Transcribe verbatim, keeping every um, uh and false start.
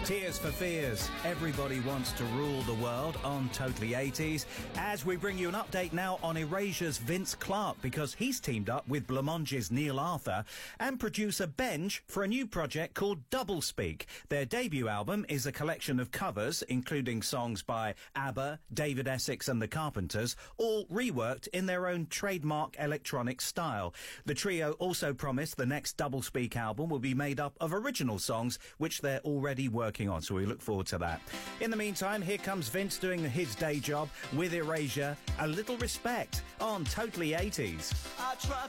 Tears for Fears. Everybody wants to rule the world on Totally eighties. As we bring you an update now on Erasure's Vince Clarke, because he's teamed up with Blancmange's Neil Arthur and producer Benj for a new project called Doublespeak. Their debut album is a collection of covers, including songs by ABBA, David Essex and the Carpenters, all reworked in their own trademark electronic style. The trio also promised the next Doublespeak album will be made up of original songs, which they're already working on, so we look forward to that. In the meantime, here comes Vince doing his day job with Erasure. A Little Respect on Totally eighties. I try